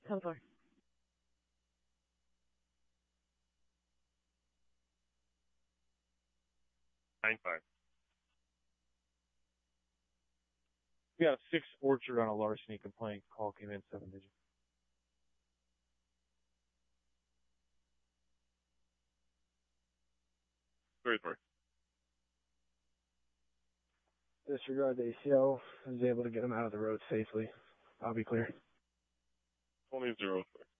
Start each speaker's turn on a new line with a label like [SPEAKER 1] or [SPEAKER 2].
[SPEAKER 1] 10-4.
[SPEAKER 2] We got a 6 Orchard on a larceny complaint. Call came in 7 digits.
[SPEAKER 3] Disregard the ACO. I was able to get him out of the road safely. I'll be clear.
[SPEAKER 4] 20-0.